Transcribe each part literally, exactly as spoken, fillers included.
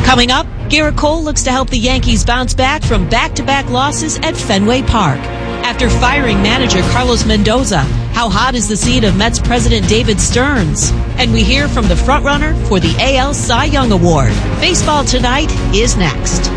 Coming up, Gerrit Cole looks to help the Yankees bounce back from back-to-back losses at Fenway Park. After firing manager Carlos Mendoza, how hot is the seat of Mets president David Stearns? And we hear from the frontrunner for the A L Cy Young Award. Baseball Tonight is next.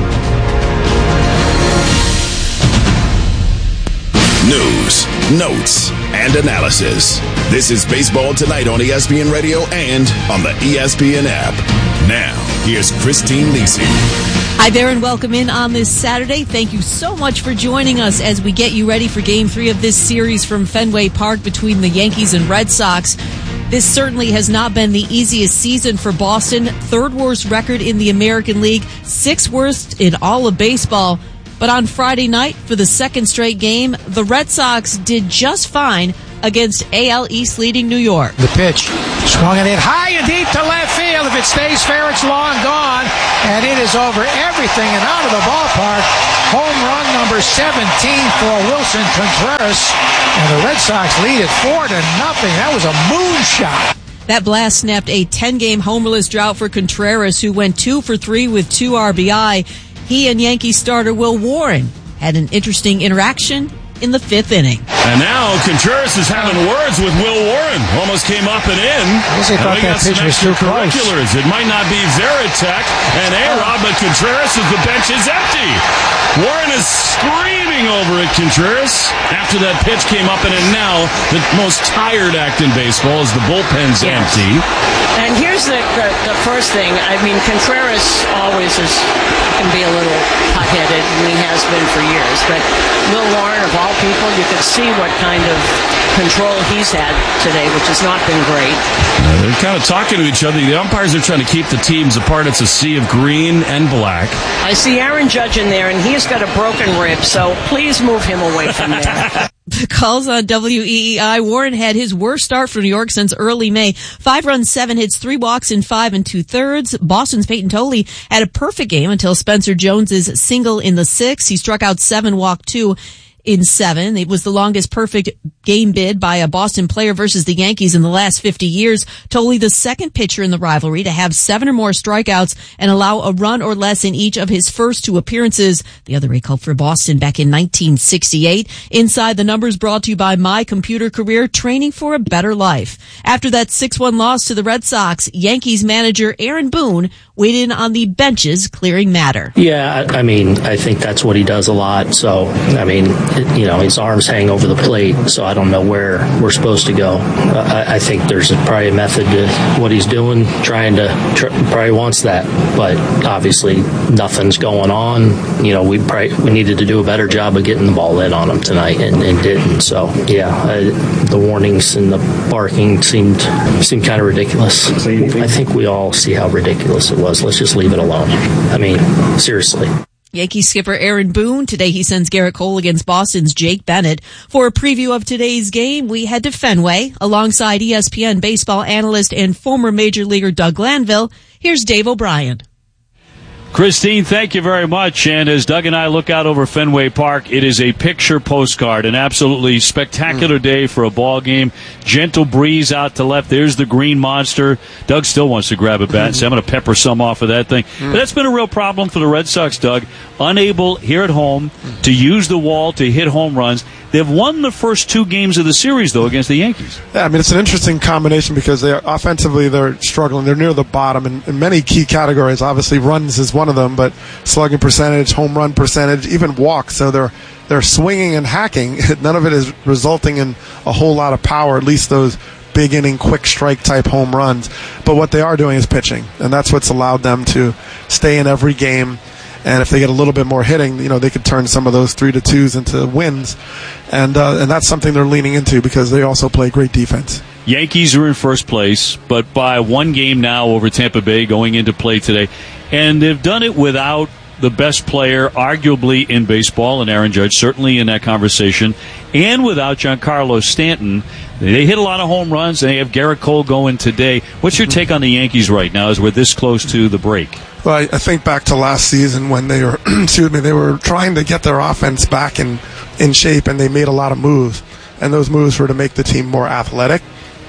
News, notes, and analysis. This is Baseball Tonight on E S P N Radio and on the E S P N app. Now, here's Christine Lisi. Hi there and welcome in on this Saturday. Thank you so much for joining us as we get you ready for Game three of this series from Fenway Park between the Yankees and Red Sox. This certainly has not been the easiest season for Boston. Third worst record in the American League, sixth worst in all of baseball. But on Friday night, for the second straight game, the Red Sox did just fine against A L East leading New York. The pitch, swung it in high and deep to left field. If it stays fair, it's long gone. And it is over everything and out of the ballpark. Home run number seventeen for Wilson Contreras. And the Red Sox lead it four to nothing. That was a moonshot. That blast snapped a ten-game homerless drought for Contreras, who went two for three with two R B I. He and Yankee starter Will Warren had an interesting interaction in the fifth inning. And now Contreras is having words with Will Warren. Almost came up and in. I guess they thought that pitch was too close. It might not be Varitek and A-Rod, but Contreras as the bench is empty. Warren is screaming over at Contreras after that pitch came up and in. Now the most tired act in baseball is the bullpen's yes. empty. And here's the, the the first thing. I mean, Contreras always is can be a little hot-headed, and he has been for years. But Will Warren, of all people, you can see what kind of control he's had today, which has not been great. Uh, they're kind of talking to each other. The umpires are trying to keep the teams apart. It's a sea of green and black. I see Aaron Judge in there, and he's got a broken rib, so please move him away from there. The calls on W E E I. Warren had his worst start for New York since early May. Five runs, seven hits, three walks in five and two thirds. Boston's Peyton Tolley had a perfect game until Spencer Jones's single in the sixth. He struck out seven, walked two in seven. It was the longest perfect game bid by a Boston player versus the Yankees in the last fifty years. Tolley, the second pitcher in the rivalry to have seven or more strikeouts and allow a run or less in each of his first two appearances. The other recall for Boston back in nineteen sixty-eight. Inside the Numbers brought to you by My Computer Career, training for a better life. After that six one loss to the Red Sox, Yankees manager Aaron Boone weighed in on the bench's clearing matter. Yeah, I mean, I think that's what he does a lot. So, I mean, it, you know, his arms hang over the plate, so I don't know where we're supposed to go. Uh, I, I think there's probably a method to what he's doing, trying to, tr- probably wants that, but obviously nothing's going on. You know, we probably, we needed to do a better job of getting the ball in on him tonight, and, and didn't. So, yeah, I, the warnings and the barking seemed, seemed kind of ridiculous. I think we all see how ridiculous it was. Let's just leave it alone. I mean, seriously. Yankee skipper Aaron Boone. Today he sends Gerrit Cole against Boston's Jake Bennett. For a preview of today's game, we head to Fenway alongside E S P N baseball analyst and former Major Leaguer Doug Glanville. Here's Dave O'Brien. Christine, thank you very much. And as Doug and I look out over Fenway Park, it is a picture postcard, an absolutely spectacular day for a ball game. Gentle breeze out to left. There's the green monster. Doug still wants to grab a bat and say, I'm going to pepper some off of that thing. But that's been a real problem for the Red Sox, Doug. Unable here at home to use the wall to hit home runs. They've won the first two games of the series, though, against the Yankees. Yeah, I mean, it's an interesting combination because they are, offensively they're struggling. They're near the bottom in, in many key categories. Obviously, runs is one of them, but slugging percentage, home run percentage, even walks. So they're they're swinging and hacking. None of it is resulting in a whole lot of power, at least those big inning, quick strike type home runs. But what they are doing is pitching, and that's what's allowed them to stay in every game. And if they get a little bit more hitting, you know, they could turn some of those three to twos into wins. And uh, and that's something they're leaning into because they also play great defense. Yankees are in first place, but by one game now over Tampa Bay going into play today. And they've done it without the best player, arguably, in baseball, and Aaron Judge, certainly in that conversation, and without Giancarlo Stanton. They hit a lot of home runs, and they have Gerrit Cole going today. What's your take on the Yankees right now as we're this close to the break? Well, I, I think back to last season when they were, excuse me, they were trying to get their offense back in, in shape, and they made a lot of moves. And those moves were to make the team more athletic.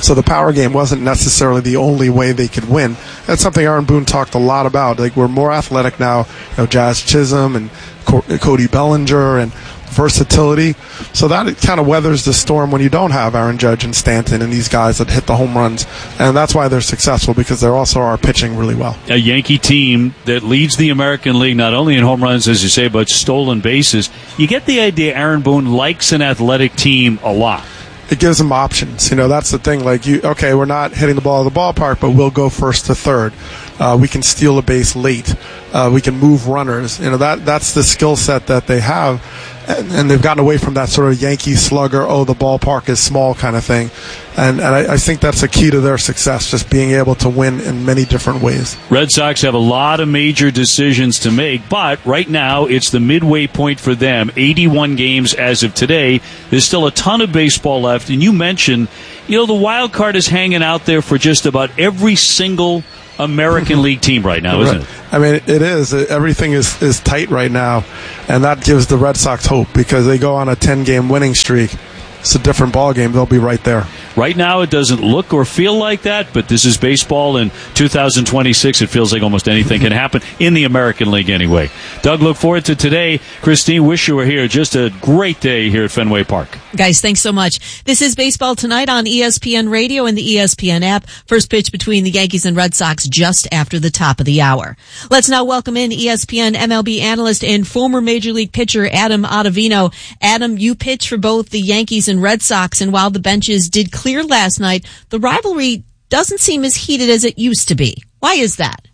So the power game wasn't necessarily the only way they could win. That's something Aaron Boone talked a lot about. Like, we're more athletic now. You know, Jazz Chisholm and Co- Cody Bellinger and versatility. So that kind of weathers the storm when you don't have Aaron Judge and Stanton and these guys that hit the home runs. And that's why they're successful, because they also are pitching really well. A Yankee team that leads the American League not only in home runs, as you say, but stolen bases. You get the idea Aaron Boone likes an athletic team a lot. It gives them options. You know, that's the thing. Like, you, okay, we're not hitting the ball at the ballpark, but we'll go first to third. Uh, we can steal a base late. Uh, we can move runners. You know, that that's the skill set that they have. And, and they've gotten away from that sort of Yankee slugger, oh, the ballpark is small kind of thing. And, and I, I think that's a key to their success, just being able to win in many different ways. Red Sox have a lot of major decisions to make, but right now it's the midway point for them. eighty-one games as of today. There's still a ton of baseball left. And you mentioned, you know, the wild card is hanging out there for just about every single American League team right now, isn't it? I mean, it is. Everything is, is tight right now, and that gives the Red Sox hope, because they go on a ten-game winning streak. It's a different ball game. They'll be right there. Right now, it doesn't look or feel like that, but this is baseball. In two thousand twenty-six, it feels like almost anything can happen in the American League anyway. Doug, look forward to today. Christine, wish you were here. Just a great day here at Fenway Park. Guys, thanks so much. This is Baseball Tonight on E S P N Radio and the E S P N app. First pitch between the Yankees and Red Sox just after the top of the hour. Let's now welcome in E S P N M L B analyst and former Major League pitcher Adam Ottavino. Adam, you pitch for both the Yankees and Red Sox, and while the benches did clear last night, the rivalry doesn't seem as heated as it used to be. Why is that?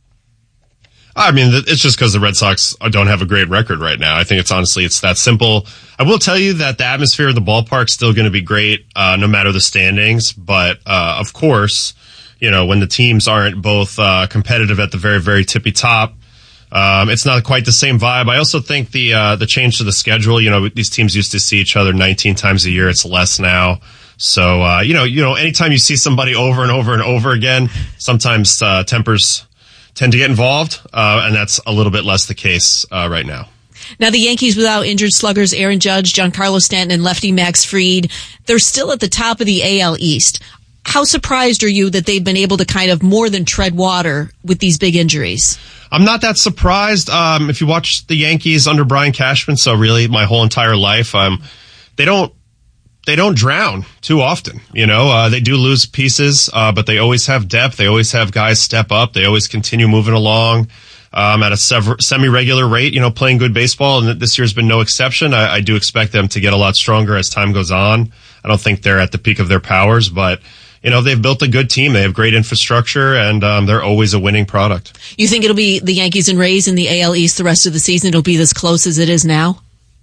I mean, it's just because the Red Sox don't have a great record right now. I think it's honestly, it's that simple. I will tell you that the atmosphere of the ballpark is still going to be great, uh, no matter the standings. But, uh, of course, you know, when the teams aren't both, uh, competitive at the very, very tippy top, um, it's not quite the same vibe. I also think the, uh, the change to the schedule, you know, these teams used to see each other nineteen times a year. It's less now. So, uh, you know, you know, anytime you see somebody over and over and over again, sometimes, uh, tempers tend to get involved, uh, and that's a little bit less the case uh, right now. Now, the Yankees without injured sluggers Aaron Judge, Giancarlo Stanton, and lefty Max Fried, they're still at the top of the A L East. How surprised are you that they've been able to kind of more than tread water with these big injuries? I'm not that surprised. Um, if you watch the Yankees under Brian Cashman, so really my whole entire life, um, they don't They don't drown too often, you know. Uh, they do lose pieces, uh, but they always have depth. They always have guys step up. They always continue moving along um, at a sever- semi-regular rate, you know, playing good baseball. And this year's been no exception. I, I do expect them to get a lot stronger as time goes on. I don't think they're at the peak of their powers, but, you know, they've built a good team. They have great infrastructure, and um, they're always a winning product. You think it'll be the Yankees and Rays in the A L East the rest of the season? It'll be as close as it is now?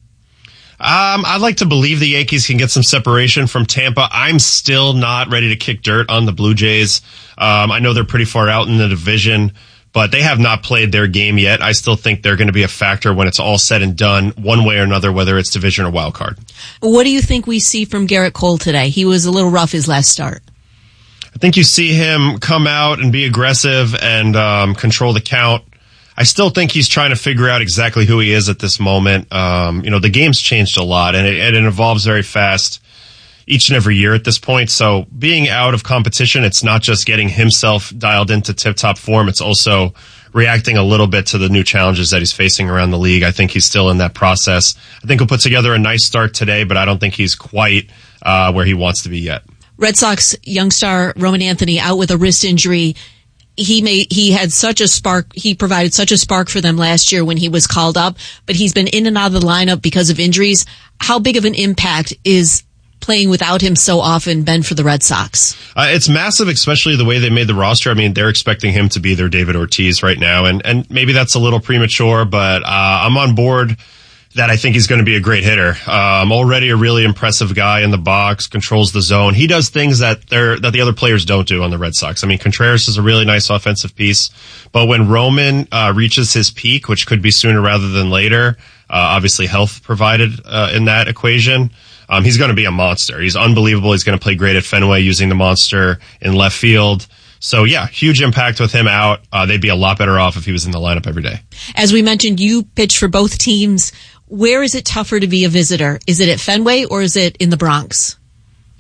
Um, I'd like to believe the Yankees can get some separation from Tampa. I'm still not ready to kick dirt on the Blue Jays. Um, I know they're pretty far out in the division, but they have not played their game yet. I still think they're going to be a factor when it's all said and done, one way or another, whether it's division or wild card. What do you think we see from Garrett Cole today? He was a little rough his last start. I think you see him come out and be aggressive and um, control the count. I still think he's trying to figure out exactly who he is at this moment. Um, you know, the game's changed a lot, and it, and it evolves very fast each and every year at this point. So being out of competition, it's not just getting himself dialed into tip-top form. It's also reacting a little bit to the new challenges that he's facing around the league. I think he's still in that process. I think he'll put together a nice start today, but I don't think he's quite uh, where he wants to be yet. Red Sox young star Roman Anthony out with a wrist injury. He made, he had such a spark, he provided such a spark for them last year when he was called up, but he's been in and out of the lineup because of injuries. How big of an impact is playing without him so often been for the Red Sox? Uh, it's massive, especially the way they made the roster. I mean, they're expecting him to be their David Ortiz right now, and, and maybe that's a little premature, but uh, I'm on board that I think he's going to be a great hitter. Um, already a really impressive guy in the box, controls the zone. He does things that they're, that the other players don't do on the Red Sox. I mean, Contreras is a really nice offensive piece, but when Roman uh, reaches his peak, which could be sooner rather than later, uh, obviously health provided uh, in that equation, um, he's going to be a monster. He's unbelievable. He's going to play great at Fenway using the monster in left field. So, yeah, huge impact with him out. Uh, they'd be a lot better off if he was in the lineup every day. As we mentioned, you pitch for both teams. Where is it tougher to be a visitor? Is it at Fenway or is it in the Bronx?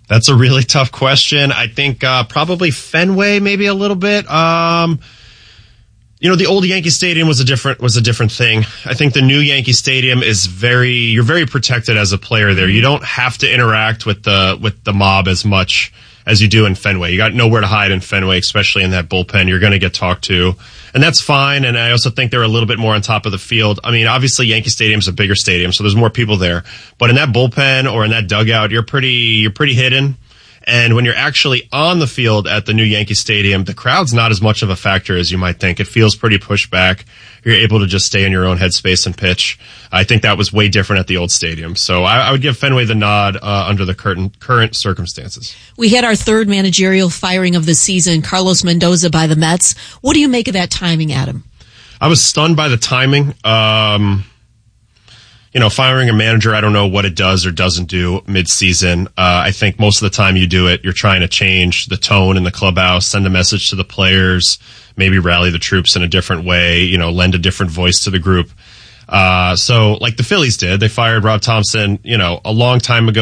That's a really tough question. I think uh, probably Fenway, maybe a little bit. Um, you know, the old Yankee Stadium was a different was a different thing. I think the new Yankee Stadium is very you're very protected as a player there. You don't have to interact with the with the mob as much as you do in Fenway. You got nowhere to hide in Fenway, especially in that bullpen. You're going to get talked to, and that's fine. And I also think they're a little bit more on top of the field. I mean, obviously Yankee Stadium's a bigger stadium, so there's more people there. But in that bullpen or in that dugout, you're pretty you're pretty hidden. And when you're actually on the field at the new Yankee Stadium, the crowd's not as much of a factor as you might think. It feels pretty pushed back. You're able to just stay in your own headspace and pitch. I think that was way different at the old stadium. So I, I would give Fenway the nod uh, under the current, current circumstances. We had our third managerial firing of the season, Carlos Mendoza by the Mets. What do you make of that timing, Adam? I was stunned by the timing. Um, you know, firing a manager, I don't know what it does or doesn't do mid-season. Uh, I think most of the time you do it, you're trying to change the tone in the clubhouse, send a message to the players, maybe rally the troops in a different way, you know, lend a different voice to the group. Uh, so like the Phillies did, they fired Rob Thompson, you know, a long time ago.